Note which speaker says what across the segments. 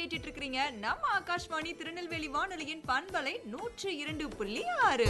Speaker 1: கேட்டுட்டு இருக்கிறீங்க நம்ம ஆகாஷ்வாணி திருநெல்வேலி வானொலியின் பண்பலை 102.6.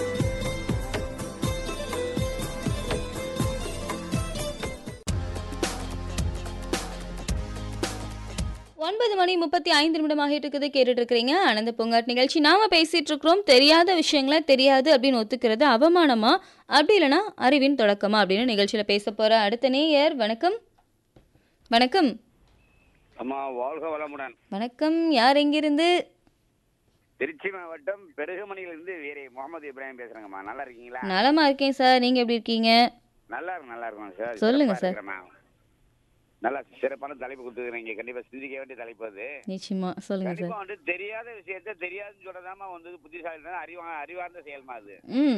Speaker 2: 9:35 இருக்குது. கேட்டுட்டு இருக்கிறீங்க ஆனந்த பூங்காட் நிகழ்ச்சி. நாம பேசிட்டு இருக்கிறோம் தெரியாத விஷயங்களை தெரியாது அப்படின்னு ஒத்துக்கிறது அவமானமா அப்படி இல்லைன்னா அறிவின் தொடக்கமா அப்படின்னு நிகழ்ச்சியில பேச போற அடுத்த நேயர். வணக்கம். வணக்கம்.
Speaker 3: அம்மா வாழ்க வளமுடன்.
Speaker 2: வணக்கம். யார் எங்கிருந்து?
Speaker 3: திருச்சி மாவட்டம் பெருகமணியிலிருந்து வீரே முகமது இப்ராஹிம் பேசுறேங்கம்மா. நல்லா இருக்கீங்களா?
Speaker 2: நலமா இருக்கேன் சார். நீங்க எப்படி இருக்கீங்க?
Speaker 3: நல்லா இருக்கும் சார்.
Speaker 2: சொல்லுங்க சார்.
Speaker 3: நல்லா சிறப்பான தலைப்பு கொடுத்துருக்கீங்க. கண்டிப்பா சிந்திக்க வேண்டிய தலைப்பு அது.
Speaker 2: நிச்சயமா சொல்லுங்க சார்.
Speaker 3: கண்டிப்பா வந்து தெரியாத விஷயத்த தெரியாதுன்னு சொல்றதாமா வந்து புத்திசாலி அறிவார்ந்த செயல்மா அது.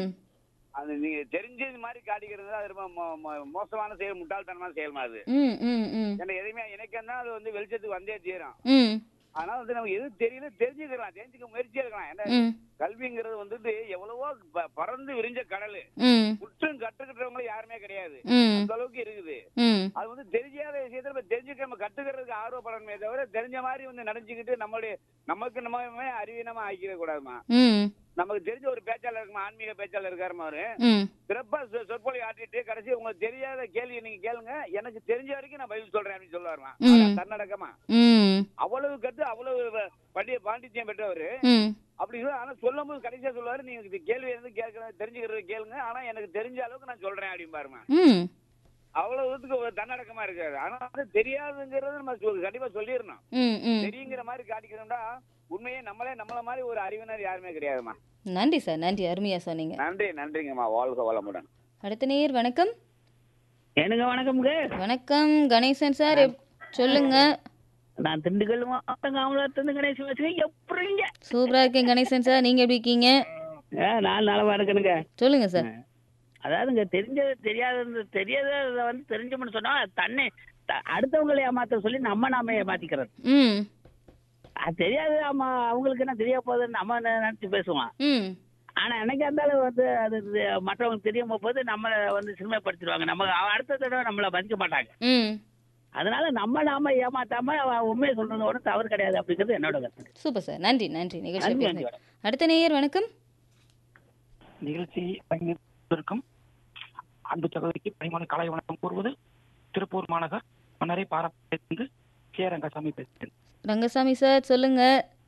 Speaker 3: அது நீங்க தெரிஞ்சது மாதிரி காட்டிக்கிறது அது ரொம்ப மோசமான செயல், முட்டாள்தனமான செயல்மா அது. ஏன்னா எதுவுமே எனக்குன்னா அது வந்து வெளிச்சத்துக்கு வந்தே தீரும். ஆனா வந்து நம்ம எது தெரியல தெரிஞ்சுக்கலாம், தெரிஞ்சுக்க முயற்சி எடுக்கலாம். ஏன்னா கல்விங்கிறது வந்துட்டு எவ்வளவோ பறந்து விரிஞ்ச கடல். குற்றம் கற்றுக்கிட்டவங்க யாருமே கிடையாது, அந்த அளவுக்கு இருக்குது. அது வந்து தெரியாத விஷயத்த நம்ம தெரிஞ்சுக்க நம்ம கத்துக்கிறதுக்கு ஆர்வப்படணுமே தவிர தெரிஞ்ச மாதிரி வந்து நினைச்சுக்கிட்டு நமக்கு நம்ம அறிவீனமா ஆக்கிட கூடாதுமா. நமக்கு தெரிஞ்ச ஒரு பேச்சாளர் இருக்குமா, ஆன்மீக பேச்சாளர் இருக்காருமா, அவரு சிறப்பா சொற்பொழி ஆட்டிட்டு கடைசி உங்களுக்கு தெரியாத கேள்வி நீங்க கேளுங்க, எனக்கு தெரிஞ்ச வரைக்கும் நான் பதில் சொல்றேன் அப்படின்னு சொல்லுவாருமா. தன்னடக்கமா அவ்வளவு கத்து அவ்வளவு பாண்டித்யம் பெற்றவரு. அப்படி ஆனா சொல்லும் போது கடைசியா சொல்லுவாரு, நீங்க கேள்வி இருந்து தெரிஞ்சுக்கிறது கேளுங்க, ஆனா எனக்கு தெரிஞ்ச அளவுக்கு நான் சொல்றேன் அப்படின்னு பாருமா. அவ்வளவுக்கு தன்னடக்கமா இருக்காரு. ஆனா தெரியாதுங்கிறது நம்ம கண்டிப்பா சொல்லிடணும். தெரியுங்கிற மாதிரி காட்டிக்கணும்னா உண்மையே நம்மள மாதிரி ஒரு அறிவினர் யாருமே கிடையாதுமா.
Speaker 2: நன்றி சார். நன்றி, அருமையா சொன்னீங்க.
Speaker 3: நன்றிங்கம்மா. வாழ்க வளமுடன்.
Speaker 2: அடுத்த நேயர். வணக்கம்.
Speaker 4: எனக்கு வணக்கம்ங்க.
Speaker 2: வணக்கம் கணேசன் சார், சொல்லுங்க.
Speaker 4: நான் திண்டுக்கல் மாவட்டம் காமலாத்திலிருந்து கணேசன் பேசுறேன். எப்படிங்க?
Speaker 2: சூப்பரா இருக்கேன் கணேசன் சார். நீங்க எப்படி இருக்கீங்க?
Speaker 4: நான் நலமா இருக்கேனுங்க.
Speaker 2: சொல்லுங்க சார்.
Speaker 4: அதாவதுங்க தெரியாத வந்து தெரிஞ்சோம்னு சொன்னா தன்னை அடுத்தவங்களை ஏமாத்த சொல்லி நாம ஏமாத்திக்கிறது. அது தெரியாது, அவங்களுக்கு என்ன தெரிய போகுதுன்னு நம்ம நினைச்சு பேசுவோம். ஆனா எனக்கு அந்த அளவு வந்து அது மற்றவங்களுக்கு தெரியாம போது நம்மள வந்து சிறுமைப்படுத்திடுவாங்க. நம்ம அடுத்த தடவை நம்மள மதிக்க மாட்டாங்க. அதனால நாம ஏமாத்தாம உண்மையை சொல்றது ஒன்றும் தவறு கிடையாது அப்படிங்கிறது என்னோட கருத்து.
Speaker 2: Super sir. நன்றி நிகழ்ச்சி. அடுத்த நேயர். வணக்கம்.
Speaker 5: நிகழ்ச்சி இருக்கும் அன்பு சகோதரிக்கு பரிமாண கலை வணக்கம் கூறுவது திருப்பூர் மாநகர் மன்னரை பாரம்பரிய கே ரங்கசாமி பேசுகிறேன்.
Speaker 2: ரங்கசாமி சார் சொல்லுங்க.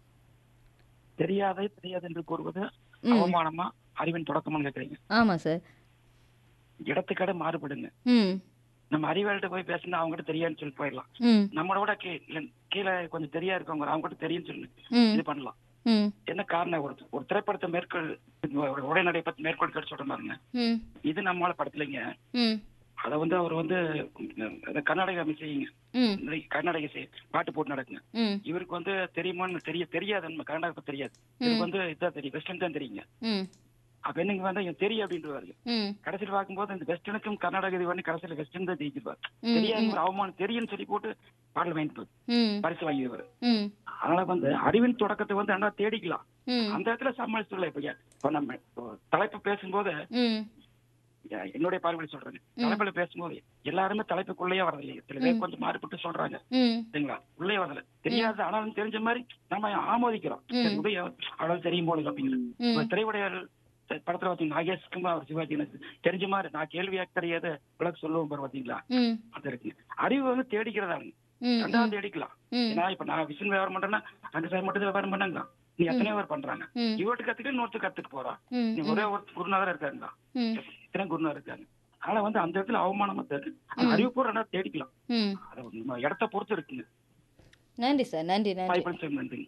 Speaker 5: தெரியாது என்று கூறுவது அவமானமா அறிவின் தொடக்கமானு கேக்குறீங்க?
Speaker 2: ஆமா சார்.
Speaker 5: இடத்துக்கடை மாறுபடுங்க. நம்ம அறிவாளிட்ட போய் பேசினா அவங்ககிட்ட தெரியாதுன்னு சொல்லி போயிடலாம். நம்மளோட கீழே கொஞ்சம் தெரியா இருக்கவங்க அவங்ககிட்ட தெரியும் சொல்லி இது பண்ணலாம். என்ன காரணம், ஒரு திரைப்படத்தை மேற்கொள் உடைநடை பத்தி மேற்கொள் கேட்டு சொல்ற மாதிரிங்க. இது நம்மளால படத்துலங்க அத வந்து அவர் வந்து கர்நாடக இசைங்க, கர்நாடக இசை பாட்டு போட்டு நடக்குங்க. இவருக்கு வந்து தெரியுமான்னு தெரியாது, நம்ம கர்நாடக தெரியாது. இவருக்கு வந்து இதான் தெரியும், வெஸ்டர்ன் தான் தெரியுங்க. அப்ப என்னங்க வந்து தெரியும் அப்படின்றாரு. கடைசியில் பார்க்கும்போது இந்த வெஸ்டர்னுக்கும் கர்நாடக இது பண்ணி கடைசியில் வெஸ்டர்ன் தான் ஜெயிச்சிருப்பாரு. தெரியாது ஒரு அவமானம் தெரியும் சொல்லி போட்டு பாடல் வாங்கிட்டு பரிசு வாங்கிடுவாரு. அதனால வந்து அறிவின் தொடக்கத்தை வந்து நல்லா தேடிக்கலாம். அந்த இடத்துல சமாளிச்சுடலாம். இப்ப நம்ம தலைப்பு பேசும்போது என்னுடைய பார்வையில சொல்றேன், தலைப்புல பேசும்போது எல்லாருமே தலைப்புக்குள்ளேயே வரதில்லை. சில பேர் கொஞ்சம் மாறுபட்டு சொல்றாங்க சரிங்களா, உள்ளே வரல தெரியாது. ஆனாலும் தெரிஞ்ச மாதிரி நம்ம ஆமோதிக்கிறோம். அவ்வளவு தெரியும் போல அப்படிங்கிறது. திரையுடையாளர் படத்துல பாத்தீங்கன்னா நாகேஷ்குமார் அவர் சிவாஜி எனக்கு தெரிஞ்ச மாதிரி நான் கேள்வியா கிடையாது விளக்கு சொல்லுவோம் பாரு பாத்தீங்களா, அது இருக்கு. அறிவு வந்து தேடிக்கிறதாங்க, ரெண்டாவது தேடிக்கலாம். ஏன்னா இப்ப நான் விசின் வியாபாரம் பண்றேன்னா ரெண்டு சார் மட்டும் வியாபாரம் பண்ணாங்களா, நீ எத்தனையோ பேர் பண்றாங்க. இவர்கிட்ட கத்துக்கிட்டு இன்னொருத்தர் கத்துட்டு போறான். நீ ஒரே ஒரு குருநாதர் இருக்காருங்களா, இத்தனை குருநாதர் இருக்காங்க. ஆனா வந்து அந்த இடத்துல அவமானமா தெரியுது. அறிவு கூட ரெண்டா தேடிக்கலாம். அதை இடத்த பொறுத்து இருக்குங்க.
Speaker 2: நன்றி சார். நன்றி.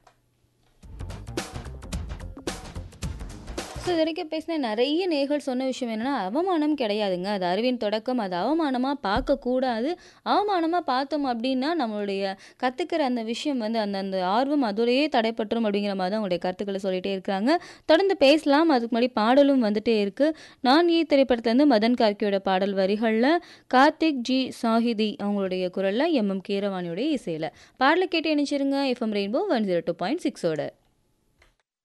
Speaker 2: ஸோ இது வரைக்கும் பேசின நிறைய நேர்கள் சொன்ன விஷயம் என்னென்னா, அவமானம் கிடையாதுங்க, அது அறிவின் தொடக்கம். அது அவமானமாக பார்க்கக்கூடாது. அவமானமாக பார்த்தோம் அப்படின்னா நம்மளுடைய கற்றுக்கிற அந்த விஷயம் வந்து அந்த ஆர்வம் அதோடையே தடைப்பட்டுரும் அப்படிங்கிற மாதிரி தான் உங்களுடைய கருத்துக்களை சொல்லிகிட்டே இருக்கிறாங்க. தொடர்ந்து பேசலாம். அதுக்கு முன்னாடி பாடலும் வந்துட்டே இருக்குது. நான் திரைப்படத்துலேருந்து மதன் கார்கியோட பாடல் வரிகளில் கார்த்திக் ஜி சாஹிதி அவங்களுடைய குரலில் MM கீரவாணியோடைய இசையில் பாடலை கேட்டு இணைச்சிருங்க. FM rainbow 102.6ஓட.